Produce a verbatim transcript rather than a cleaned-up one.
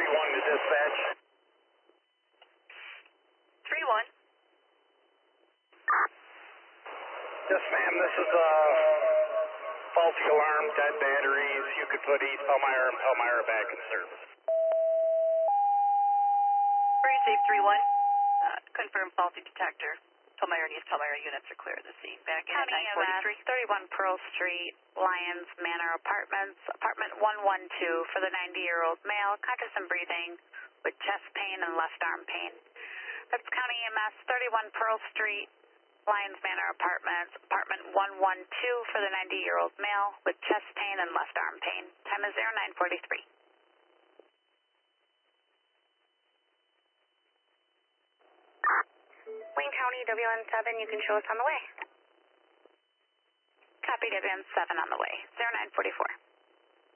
three one to dispatch. three one. Yes, ma'am. This is a faulty alarm, dead batteries. You could put East Palmyra and Palmyra back in service. Receive three one. Uh, confirm faulty detector. Palmyra and East Palmyra units are clear of the scene. Back in at County nine E M S, forty-three. thirty-one Pearl Street, Lyons Manor Apartments, apartment one one two for the ninety-year-old male, conscious and breathing with chest pain and left arm pain. That's County E M S, thirty-one Pearl Street, Lyons Manor Apartments, apartment one one two for the ninety-year-old male with chest pain and left arm pain. Time is zero nine forty-three. Wayne County, W N seven, you can show us on the way. Copy, W N seven on the way. zero nine forty-four.